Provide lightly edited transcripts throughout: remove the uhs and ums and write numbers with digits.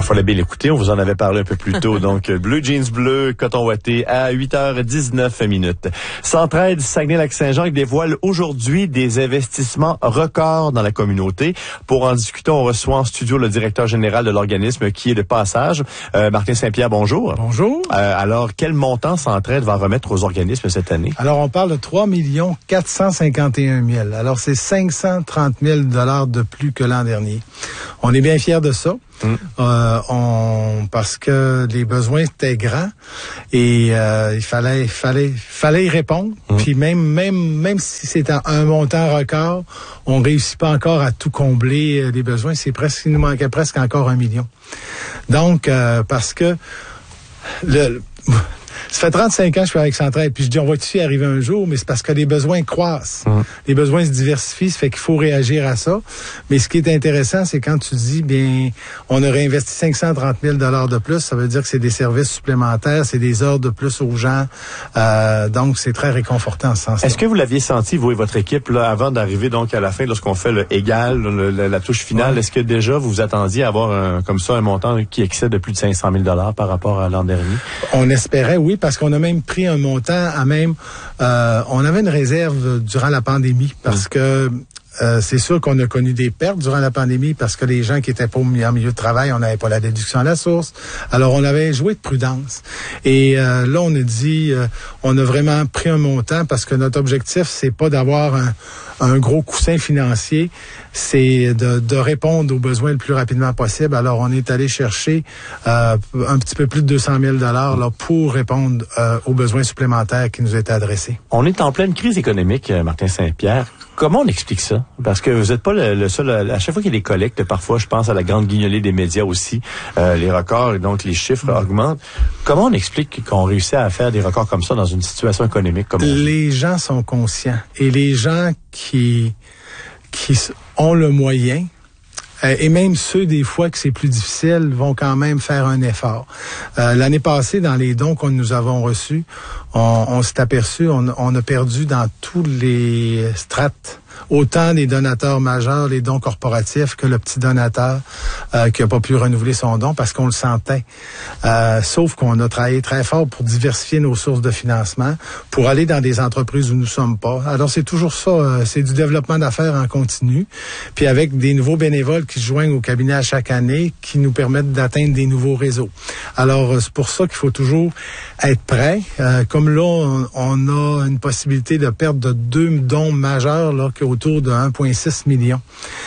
fallait bien l'écouter, on vous en avait parlé un peu plus tôt. Donc, bleu jeans bleu, coton ouaté à 8h19. Centraide Saguenay-Lac-Saint-Jean dévoile aujourd'hui des investissements records dans la communauté. Pour en discuter, on reçoit en studio le directeur général de l'organisme qui est de passage. Martin Saint-Pierre, bonjour. Bonjour. Alors, quel montant Centraide va remettre aux organismes cette année? Alors, on parle de 3 451 000. Alors, c'est 530 000 $ de plus que l'an dernier. On est bien fiers de ça. Parce que les besoins étaient grands et il fallait y répondre. Puis même si c'est un montant record, on réussit pas encore à tout combler les besoins. Il nous manquait presque encore 1 million. Donc parce que ça fait 35 ans que je suis avec Centraide, puis je dis on va-tu y arriver un jour, mais c'est parce que les besoins croissent. Les besoins se diversifient, ça fait qu'il faut réagir à ça. Mais ce qui est intéressant, c'est quand tu dis, bien, on aurait investi 530 000 $ de plus, ça veut dire que c'est des services supplémentaires, c'est des ordres de plus aux gens. Donc, c'est très réconfortant en ce sens-là. Est-ce que vous l'aviez senti, vous et votre équipe, là, avant d'arriver donc à la fin, lorsqu'on fait le égal, la touche finale, Est-ce que déjà vous vous attendiez à avoir comme ça un montant qui excède de plus de 500 000 $ par rapport à l'an dernier? On espérait, oui, parce qu'on a même pris un montant à même... on avait une réserve durant la pandémie parce que c'est sûr qu'on a connu des pertes durant la pandémie parce que les gens qui étaient pas en milieu de travail, on n'avait pas la déduction à la source. Alors, on avait joué de prudence. Et là, on a dit, on a vraiment pris un montant parce que notre objectif, c'est pas d'avoir un gros coussin financier, c'est de répondre aux besoins le plus rapidement possible. Alors, on est allé chercher un petit peu plus de 200 000 $ là, pour répondre aux besoins supplémentaires qui nous étaient adressés. On est en pleine crise économique, Martin Saint-Pierre. Comment on explique ça? Parce que vous n'êtes pas le seul. À chaque fois qu'il y a des collectes, parfois, je pense à la grande guignolée des médias aussi, les records et donc les chiffres augmentent. Comment on explique qu'on réussit à faire des records comme ça dans une situation économique comme les gens sont conscients et les gens qui ont le moyen, et même ceux des fois que c'est plus difficile, vont quand même faire un effort. L'année passée, dans les dons que nous avons reçus, on s'est aperçu, on a perdu dans tous les strates, autant les donateurs majeurs, les dons corporatifs, que le petit donateur qui n'a pas pu renouveler son don parce qu'on le sentait. Sauf qu'on a travaillé très fort pour diversifier nos sources de financement, pour aller dans des entreprises où nous ne sommes pas. Alors, c'est toujours ça, c'est du développement d'affaires en continu, puis avec des nouveaux bénévoles qui se joignent au cabinet à chaque année, qui nous permettent d'atteindre des nouveaux réseaux. Alors, c'est pour ça qu'il faut toujours être prêt. Comme là, on a une possibilité de perdre de 2 dons majeurs, là, autour de 1,6 million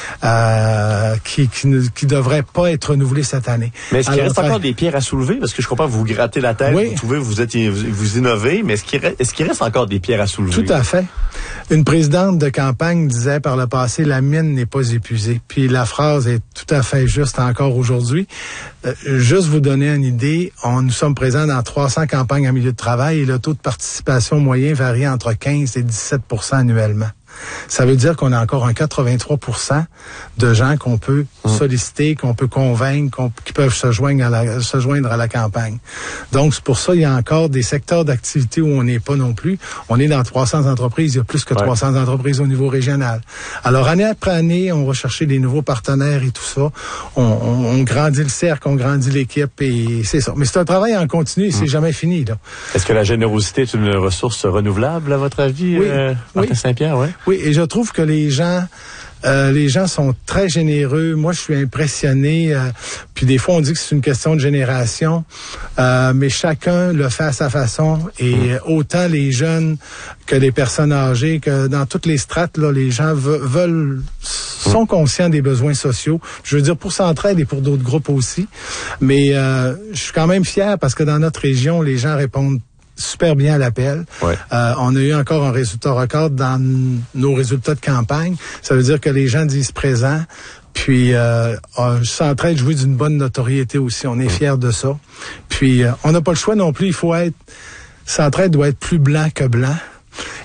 qui devraient pas être renouvelés cette année. Mais est-ce qu'il reste encore des pierres à soulever? Parce que je comprends que vous grattez la tête, oui. vous innovez, mais est-ce qu'il reste encore des pierres à soulever? Tout à fait. Une présidente de campagne disait par le passé, la mine n'est pas épuisée. Puis la phrase est tout à fait juste encore aujourd'hui. Juste vous donner une idée, nous sommes présents dans 300 campagnes en milieu de travail et le taux de participation moyen varie entre 15 et 17 % annuellement. Ça veut dire qu'on a encore un 83 % de gens qu'on peut solliciter, qu'on peut convaincre, qui peuvent se joindre à la campagne. Donc, c'est pour ça qu'il y a encore des secteurs d'activité où on n'est pas non plus. On est dans 300 entreprises, il y a plus que 300 entreprises au niveau régional. Alors, année après année, on va chercher des nouveaux partenaires et tout ça. On grandit le cercle, on grandit l'équipe et c'est ça. Mais c'est un travail en continu et c'est jamais fini, là. Est-ce que la générosité est une ressource renouvelable, à votre avis, Martin Saint-Pierre? Oui. Oui, et je trouve que les gens sont très généreux. Moi, je suis impressionné. Puis des fois, on dit que c'est une question de génération, mais chacun le fait à sa façon. Et autant les jeunes que les personnes âgées, que dans toutes les strates, là, les gens sont conscients des besoins sociaux. Je veux dire pour Centraide et pour d'autres groupes aussi. Mais je suis quand même fier parce que dans notre région, les gens répondent super bien à l'appel. Ouais. On a eu encore un résultat record dans nos résultats de campagne. Ça veut dire que les gens disent présent. Puis, Centraide jouit d'une bonne notoriété aussi. On est fiers de ça. Puis, on n'a pas le choix non plus. Centraide doit être plus blanc que blanc.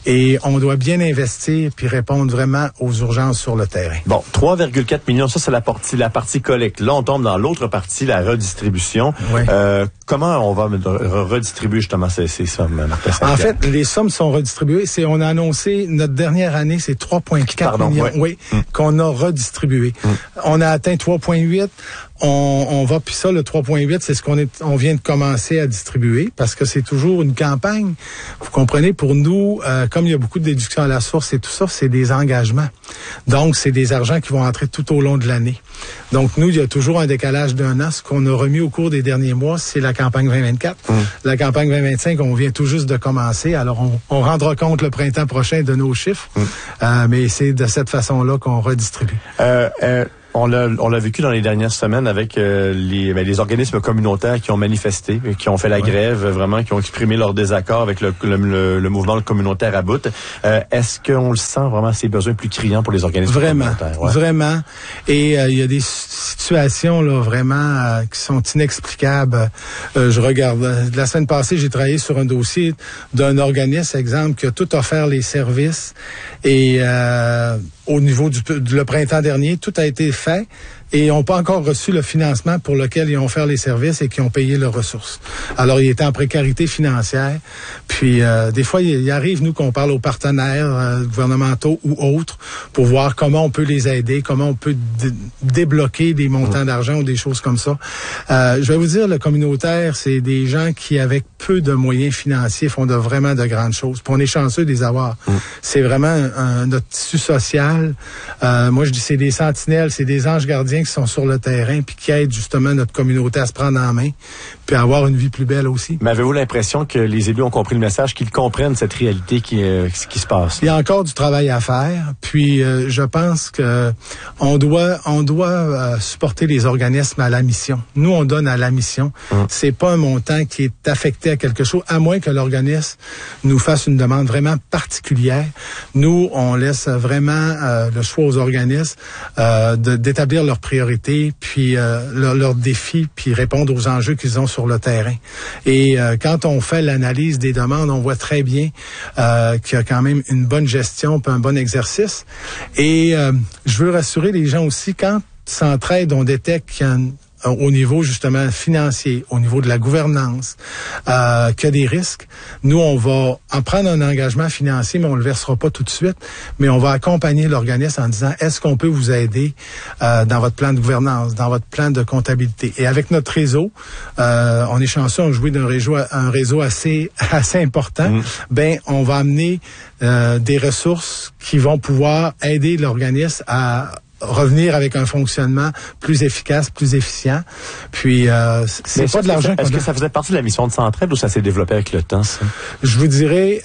Et on doit bien investir puis répondre vraiment aux urgences sur le terrain. Bon, 3,4 millions, ça c'est la partie collecte. Là, on tombe dans l'autre partie, la redistribution. Oui. Comment on va redistribuer justement ces sommes, Martin Saint-Pierre? En fait, les sommes sont redistribuées. On a annoncé notre dernière année, c'est 3,4 millions qu'on a redistribués. On a atteint 3,8. On va, puis ça, le 3,8, c'est ce on vient de commencer à distribuer parce que c'est toujours une campagne. Vous comprenez, pour nous, comme il y a beaucoup de déductions à la source et tout ça, c'est des engagements. Donc, c'est des argents qui vont entrer tout au long de l'année. Donc, nous, il y a toujours un décalage d'un an. Ce qu'on a remis au cours des derniers mois, c'est la campagne 2024. La campagne 2025, on vient tout juste de commencer. Alors, on rendra compte le printemps prochain de nos chiffres. Mais c'est de cette façon-là qu'on redistribue. On l'a vécu dans les dernières semaines avec les organismes communautaires qui ont manifesté, qui ont fait la grève, vraiment, qui ont exprimé leur désaccord avec le mouvement communautaire à bout. Est-ce qu'on le sent vraiment, ces besoins plus criants pour les organismes communautaires? Vraiment. Et il y a des situations là vraiment qui sont inexplicables. Je regarde. La semaine passée, j'ai travaillé sur un dossier d'un organisme, exemple, qui a tout offert les services et au niveau le printemps dernier, tout a été fait et ils n'ont pas encore reçu le financement pour lequel ils ont offert les services et qui ont payé leurs ressources. Alors, ils étaient en précarité financière. Puis, des fois, il arrive, nous, qu'on parle aux partenaires gouvernementaux ou autres pour voir comment on peut les aider, comment on peut débloquer des montants d'argent ou des choses comme ça. Je vais vous dire, le communautaire, c'est des gens qui, avec peu de moyens financiers, font vraiment de grandes choses. Puis on est chanceux de les avoir. C'est vraiment notre tissu social. Moi, je dis, c'est des sentinelles, c'est des anges gardiens qui sont sur le terrain puis qui aident justement notre communauté à se prendre en main puis à avoir une vie plus belle aussi. Mais avez-vous l'impression que les élus ont compris le message, qu'ils comprennent cette réalité qui se passe? Il y a encore du travail à faire. Puis je pense que on doit supporter les organismes à la mission. Nous, on donne à la mission. C'est pas un montant qui est affecté à quelque chose, à moins que l'organisme nous fasse une demande vraiment particulière. Nous, on laisse vraiment le choix aux organismes d'établir leurs priorités, puis leurs défis, puis répondre aux enjeux qu'ils ont sur le terrain. Et quand on fait l'analyse des demandes, on voit très bien qu'il y a quand même une bonne gestion, puis un bon exercice. Et je veux rassurer les gens aussi, quand Centraide, on détecte qu'il y a au niveau justement financier, au niveau de la gouvernance, qu'il y a des risques. Nous, on va en prendre un engagement financier, mais on le versera pas tout de suite, mais on va accompagner l'organisme en disant, est-ce qu'on peut vous aider dans votre plan de gouvernance, dans votre plan de comptabilité? Et avec notre réseau, on est chanceux, on jouit d'un réseau assez important, ben on va amener des ressources qui vont pouvoir aider l'organisme à revenir avec un fonctionnement plus efficace, plus efficient. Puis, c'est pas de l'argent. Est-ce que ça faisait partie de la mission de Centraide ou ça s'est développé avec le temps, ça? Je vous dirais,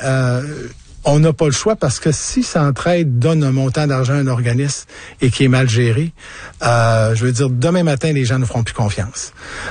on n'a pas le choix parce que si Centraide donne un montant d'argent à un organisme et qui est mal géré, je veux dire, demain matin, les gens ne feront plus confiance.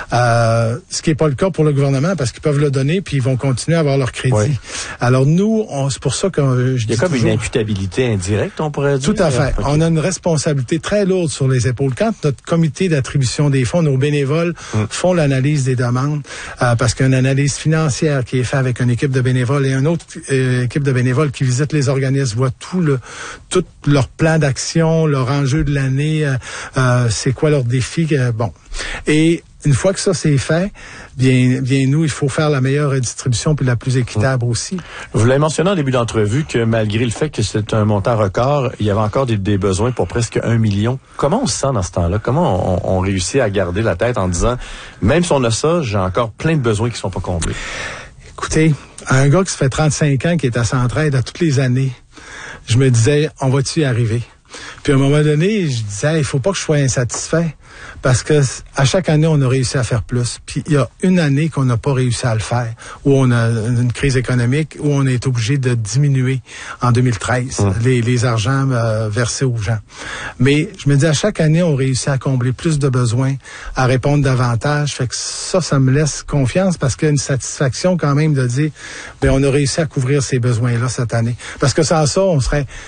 Ce qui n'est pas le cas pour le gouvernement parce qu'ils peuvent le donner puis ils vont continuer à avoir leur crédit. Oui. Alors nous, c'est pour ça que je dis il y a comme une imputabilité indirecte, on pourrait dire. Tout à fait. Okay. On a une responsabilité très lourde sur les épaules. Quand notre comité d'attribution des fonds, nos bénévoles font l'analyse des demandes, parce qu'il y a une analyse financière qui est faite avec une équipe de bénévoles et une autre équipe de bénévoles qui visitent les organismes, voient tout leur plan d'action, leur enjeu de l'année, c'est quoi leur défi, bon. Et une fois que ça c'est fait, bien nous, il faut faire la meilleure redistribution puis la plus équitable aussi. Vous l'avez mentionné en début d'entrevue que malgré le fait que c'est un montant record, il y avait encore des besoins pour presque 1 million. Comment on se sent dans ce temps-là? Comment on réussit à garder la tête en disant, même si on a ça, j'ai encore plein de besoins qui sont pas comblés? Écoutez, un gars qui se fait 35 ans, qui est à Centraide à toutes les années, je me disais, on va-tu y arriver? Puis à un moment donné, je disais, il faut pas que je sois insatisfait parce que à chaque année, on a réussi à faire plus. Puis il y a une année qu'on n'a pas réussi à le faire, où on a une crise économique, où on est obligé de diminuer en 2013 les argents versés aux gens. Mais je me dis, à chaque année, on réussit à combler plus de besoins, à répondre davantage. Fait que ça me laisse confiance parce qu'il y a une satisfaction quand même de dire, ben on a réussi à couvrir ces besoins-là cette année. Parce que sans ça, on serait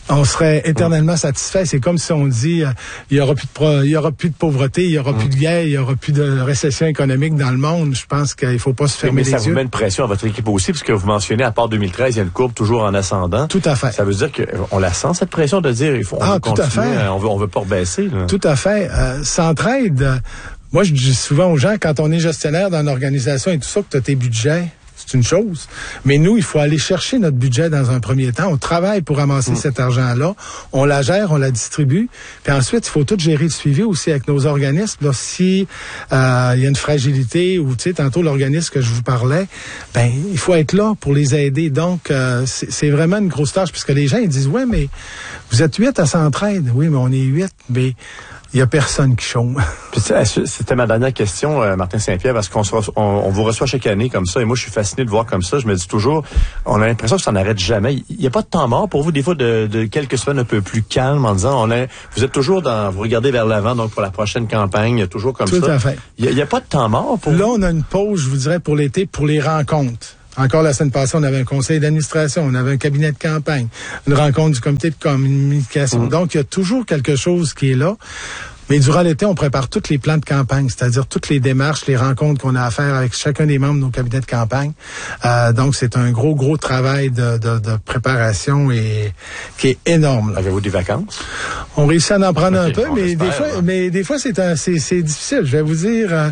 on serait éternellement satisfait. C'est comme si on dit il y aura plus de pauvreté, il y aura plus de guerre, il y aura plus de récession économique dans le monde. Je pense qu'il faut pas se fermer les yeux. Mais ça vous met une pression à votre équipe aussi, parce que vous mentionnez, à part 2013, il y a une courbe toujours en ascendant. Tout à fait. Ça veut dire qu'on la sent, cette pression de dire il faut on veut continuer, on veut pas rebaisser. Là. Tout à fait. S'entraide. Moi, je dis souvent aux gens, quand on est gestionnaire dans une organisation et tout ça, que tu as tes budgets, c'est une chose. Mais nous, il faut aller chercher notre budget dans un premier temps. On travaille pour ramasser cet argent-là. On la gère, on la distribue. Puis ensuite, il faut tout gérer le suivi aussi avec nos organismes. Là, si il y a une fragilité ou, tu sais, tantôt l'organisme que je vous parlais, ben il faut être là pour les aider. Donc, c'est vraiment une grosse tâche puisque les gens ils disent, ouais, mais vous êtes 8 à s'entraide. Oui, mais on est 8. Mais il y a personne qui chôme. C'était ma dernière question, Martin Saint-Pierre, parce qu'on vous reçoit chaque année comme ça, et moi je suis fasciné de voir comme ça. Je me dis toujours, on a l'impression que ça n'arrête jamais. Il n'y a pas de temps mort pour vous, des fois de quelques semaines un peu plus calmes, en disant, vous êtes toujours vous regardez vers l'avant, donc pour la prochaine campagne, toujours comme ça. Tout à fait. Il n'y a pas de temps mort pour Là, on a une pause, je vous dirais, pour l'été, pour les rencontres. Encore la semaine passée, on avait un conseil d'administration, on avait un cabinet de campagne, une rencontre du comité de communication. Donc, il y a toujours quelque chose qui est là. Mais durant l'été, on prépare tous les plans de campagne, c'est-à-dire toutes les démarches, les rencontres qu'on a à faire avec chacun des membres de nos cabinets de campagne. Donc, c'est un gros travail de préparation et qui est énorme. Avez-vous des vacances? On réussit à en prendre un peu, mais des fois, c'est difficile. Je vais vous dire,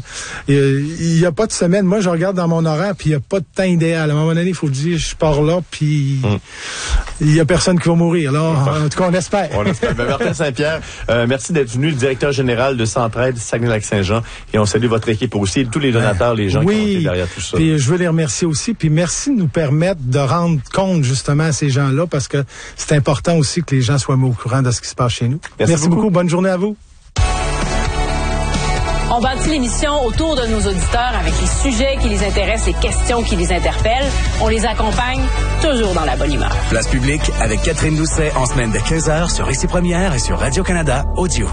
il y a pas de semaine. Moi, je regarde dans mon horaire, puis il y a pas de temps idéal. À un moment donné, il faut dire, je pars là, puis il y a personne qui va mourir. Là, en tout cas, on espère. On espère. Martin Saint-Pierre, merci d'être venu, le directeur général de Centraide Saguenay-Lac-Saint-Jean, et on salue votre équipe aussi, tous les donateurs, les gens qui ont été derrière tout ça. Puis je veux les remercier aussi, puis merci de nous permettre de rendre compte justement à ces gens-là, parce que c'est important aussi que les gens soient mis au courant de ce qui se passe chez nous. Merci beaucoup. Bonne journée à vous. On bâtit l'émission autour de nos auditeurs avec les sujets qui les intéressent, les questions qui les interpellent. On les accompagne toujours dans la bonne humeur. Place publique avec Catherine Doucet en semaine de 15h sur Ici Première et sur Radio-Canada Audio.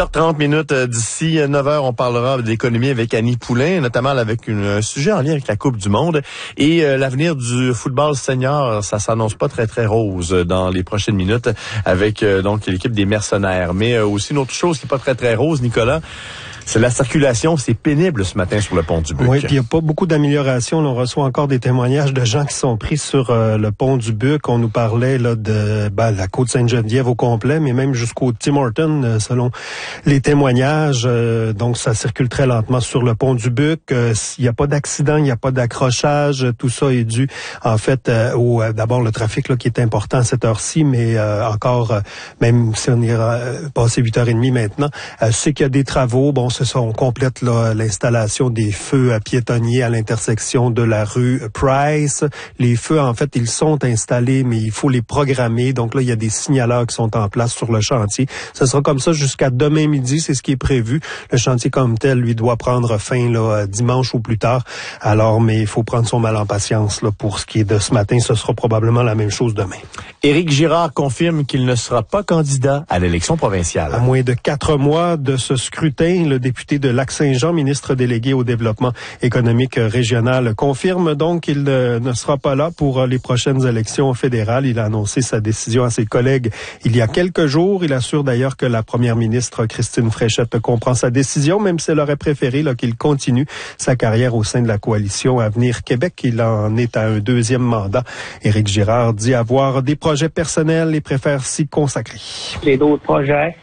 8h30 d'ici 9h, on parlera d'économie avec Annie Poulain, notamment avec un sujet en lien avec la Coupe du Monde. Et l'avenir du football senior, ça s'annonce pas très rose dans les prochaines minutes avec donc l'équipe des Mercenaires. Mais aussi une autre chose qui est pas très rose, Nicolas, c'est la circulation. C'est pénible ce matin sur le pont du Buc. Oui, puis il n'y a pas beaucoup d'amélioration. On reçoit encore des témoignages de gens qui sont pris sur le pont du Buc. On nous parlait là de la côte Sainte-Geneviève au complet, mais même jusqu'au Tim Hortons, selon les témoignages. Donc, ça circule très lentement sur le pont du Buc. Il n'y a pas d'accident, il n'y a pas d'accrochage. Tout ça est dû, en fait, d'abord le trafic là qui est important à cette heure-ci, mais encore, même si on est passé 8h30 maintenant, c'est qu'il y a des travaux. Bon, on complète l'installation des feux piétonniers à l'intersection de la rue Price. Les feux, en fait, ils sont installés, mais il faut les programmer. Donc là, il y a des signaleurs qui sont en place sur le chantier. Ce sera comme ça jusqu'à demain midi, c'est ce qui est prévu. Le chantier comme tel, lui, doit prendre fin là, dimanche ou plus tard. Alors, mais il faut prendre son mal en patience là, pour ce qui est de ce matin. Ce sera probablement la même chose demain. Éric Girard confirme qu'il ne sera pas candidat à l'élection provinciale. À moins de 4 mois de ce scrutin, le député de Lac-Saint-Jean, ministre délégué au développement économique régional, confirme donc qu'il ne sera pas là pour les prochaines élections fédérales. Il a annoncé sa décision à ses collègues il y a quelques jours. Il assure d'ailleurs que la première ministre Christine Fréchette comprend sa décision, même si elle aurait préféré qu'il continue sa carrière au sein de la coalition Avenir Québec. Il en est à un 2e mandat. Éric Girard dit avoir des projets personnels et préfère s'y consacrer. J'ai d'autres projets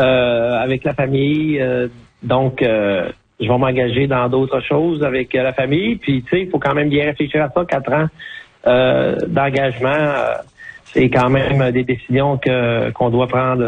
avec la famille. Donc, je vais m'engager dans d'autres choses avec la famille. Puis, tu sais, il faut quand même bien réfléchir à ça. 4 ans d'engagement, c'est quand même des décisions qu'on doit prendre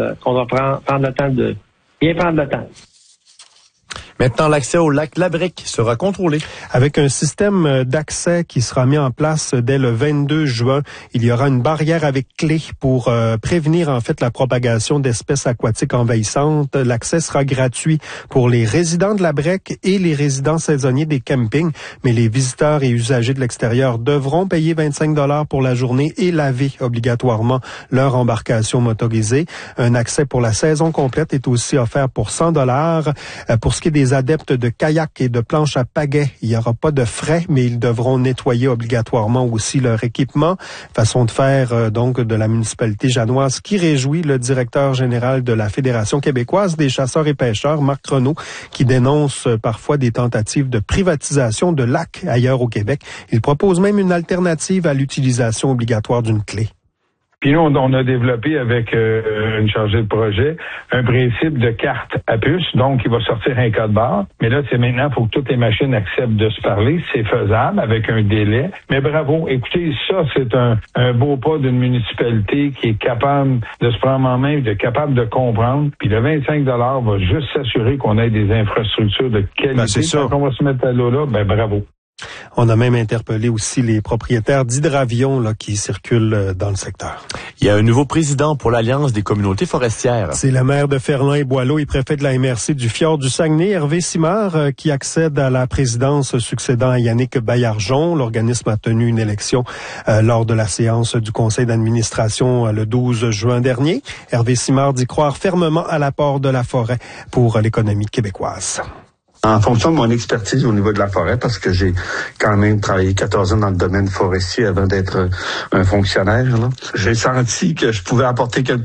le temps de bien prendre le temps. Maintenant, l'accès au lac Labrec sera contrôlé. Avec un système d'accès qui sera mis en place dès le 22 juin, il y aura une barrière avec clé pour prévenir en fait la propagation d'espèces aquatiques envahissantes. L'accès sera gratuit pour les résidents de Labrec et les résidents saisonniers des campings, mais les visiteurs et usagers de l'extérieur devront payer 25 $ pour la journée et laver obligatoirement leur embarcation motorisée. Un accès pour la saison complète est aussi offert pour 100 $. Pour ce qui est des les adeptes de kayak et de planche à pagaie, il n'y aura pas de frais, mais ils devront nettoyer obligatoirement aussi leur équipement. Façon de faire donc de la municipalité janoise qui réjouit le directeur général de la Fédération québécoise des chasseurs et pêcheurs, Marc Renaud, qui dénonce parfois des tentatives de privatisation de lacs ailleurs au Québec. Il propose même une alternative à l'utilisation obligatoire d'une clé. Puis nous, on a développé avec une chargée de projet un principe de carte à puce. Donc, il va sortir un code barre. Mais là, c'est maintenant, il faut que toutes les machines acceptent de se parler. C'est faisable avec un délai. Mais bravo. Écoutez, ça, c'est un beau pas d'une municipalité qui est capable de se prendre en main, capable de comprendre. Puis le 25 $ va juste s'assurer qu'on ait des infrastructures de qualité. C'est ça. Quand on va se mettre à l'eau là, bravo. On a même interpellé aussi les propriétaires d'hydravions qui circulent dans le secteur. Il y a un nouveau président pour l'Alliance des communautés forestières. C'est le maire de Ferland-et-Boileau et préfet de la MRC du Fjord du Saguenay, Hervé Simard, qui accède à la présidence succédant à Yannick Baillargeon. L'organisme a tenu une élection lors de la séance du conseil d'administration le 12 juin dernier. Hervé Simard dit croire fermement à l'apport de la forêt pour l'économie québécoise. En fonction de mon expertise au niveau de la forêt, parce que j'ai quand même travaillé 14 ans dans le domaine forestier avant d'être un fonctionnaire, j'ai senti que je pouvais apporter quelque